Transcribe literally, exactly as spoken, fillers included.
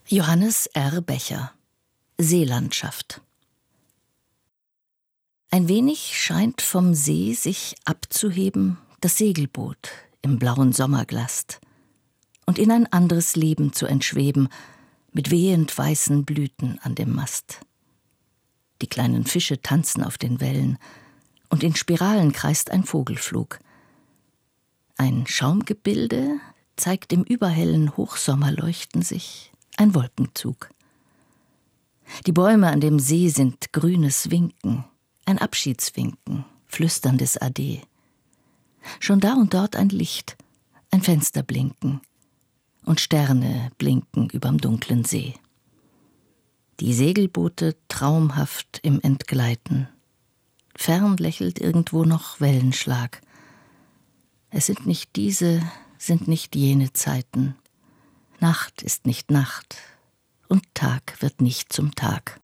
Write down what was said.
Johannes R. Becher: Seelandschaft. Ein wenig scheint vom See sich abzuheben das Segelboot im blauen Sommerglast und in ein anderes Leben zu entschweben, mit wehend weißen Blüten an dem Mast. Die kleinen Fische tanzen auf den Wellen, und in Spiralen kreist ein Vogelflug. Ein Schaumgebilde zeigt im überhellen Hochsommerleuchten sich ein Wolkenzug. Die Bäume an dem See sind grünes Winken, ein Abschiedswinken, flüsterndes Ade. Schon da und dort ein Licht, ein Fenster blinken, und Sterne blinken überm dunklen See. Die Segelboote traumhaft im Entgleiten. Fern lächelt irgendwo noch Wellenschlag. Es sind nicht diese, sind nicht jene Zeiten. Nacht ist nicht Nacht, und Tag wird nicht zum Tag.